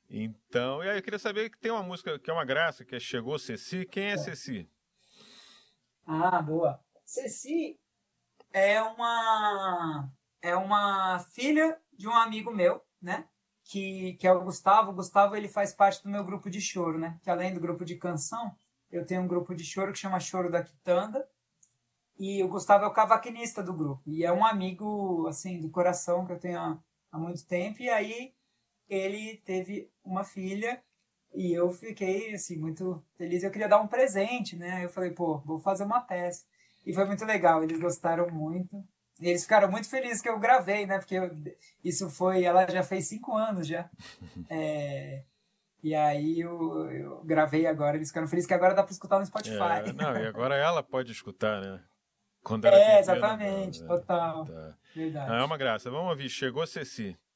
Então, e aí eu queria saber que tem uma música que é uma graça, que é Chegou Ceci. Quem é Ceci? Ah, boa. Ceci é uma é uma filha de um amigo meu, né? Que é o Gustavo. O Gustavo ele faz parte do meu grupo de choro, né? Que além do grupo de canção, eu tenho um grupo de choro que chama Choro da Quitanda. E o Gustavo é o cavaquinista do grupo. E é um amigo, assim, do coração que eu tenho há muito tempo. E aí ele teve uma filha e eu fiquei, assim, muito feliz. Eu queria dar um presente, né? Eu falei, pô, vou fazer uma peça. E foi muito legal, eles gostaram muito. E eles ficaram muito felizes que eu gravei, né? Porque isso foi, ela já fez 5 anos já. E aí eu gravei agora, eles ficaram felizes que agora dá para escutar no Spotify. É, não, e agora ela pode escutar, né? Quando era É, bebê, não dava. exatamente, total. Tá. Ah, é Verdade. uma graça. Vamos ouvir, Chegou Ceci.